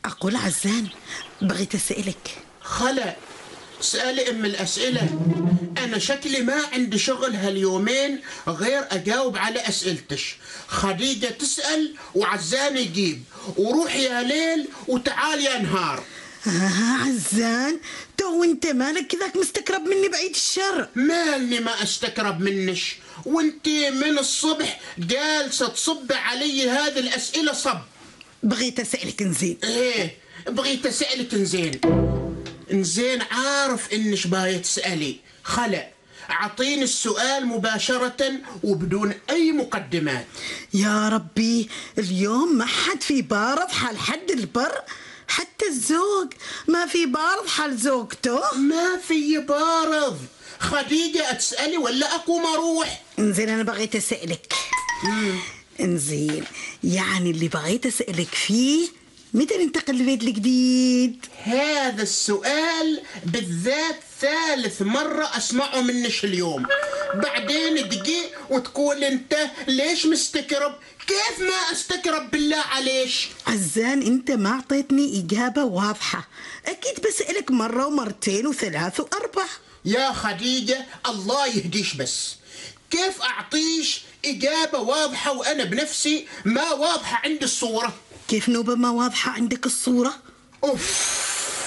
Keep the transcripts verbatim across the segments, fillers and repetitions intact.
أقول عزان، بغيت أسألك. خلا، اسألي أم الأسئلة. أنا شكلي ما عندي شغل هاليومين غير أجاوب على أسئلتش. خديجة تسأل وعزان يجيب، وروح يا ليل وتعال يا نهار. آه عزان، تو انت مالك كذاك مستكرب مني بعيد الشر؟ مالني ما استكرب منش، وانت من الصبح جالسة تصب علي هذه الأسئلة صب. بغيت أسألك نزين. ايه بغيت أسألك نزين. نزين عارف انش باية تسألي. خلا، اعطيني السؤال مباشرة وبدون اي مقدمات. يا ربي، اليوم ما حد في بارض حال حد البر، حتى الزوج ما في بارض حال زوجته. ما في بارض. خديجة تسألي ولا أقوم أروح؟ انزين أنا بغيت أسألك. انزين، يعني اللي بغيت أسألك فيه متى ننتقل للبيت الجديد؟ هذا السؤال بالذات ثالث مرة أسمعه منش اليوم. بعدين دقيق وتقول أنت ليش مستكرب؟ كيف ما أستكرب بالله عليش؟ عزان، أنت ما أعطيتني إجابة واضحة. أكيد بسألك مرة ومرتين وثلاث وأربع. يا خديجة الله يهديش، بس كيف أعطيش إجابة واضحة وأنا بنفسي ما واضحة عندي الصورة؟ كيف نوبة ما واضحة عندك الصورة؟ أوف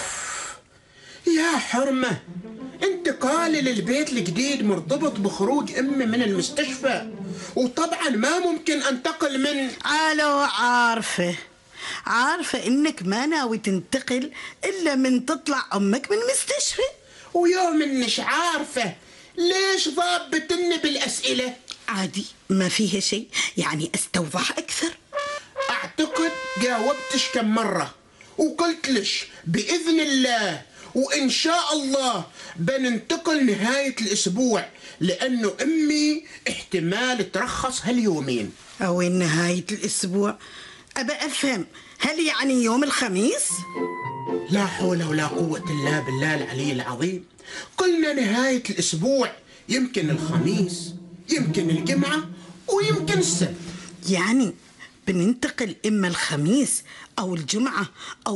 يا حرمة، انتقالي للبيت الجديد مرتبط بخروج أمي من المستشفى، وطبعا ما ممكن أنتقل من... الو، عارفة عارفة إنك ما ناوي تنتقل إلا من تطلع أمك من المستشفى. ويوم إنش عارفة ليش ضابطني بالأسئلة؟ عادي، ما فيها شيء، يعني أستوضح أكثر. أعتقد جاوبتش كم مرة وقلت لش بإذن الله وإن شاء الله بننتقل نهاية الأسبوع، لأنه أمي احتمال ترخص هاليومين. أو نهاية الأسبوع؟ أبى أفهم، هل يعني يوم الخميس؟ لا حول ولا قوة إلا بالله العلي العظيم. قلنا نهاية الأسبوع، يمكن الخميس، يمكن الجمعة، ويمكن السبت. يعني بننتقل إما الخميس أو الجمعة أو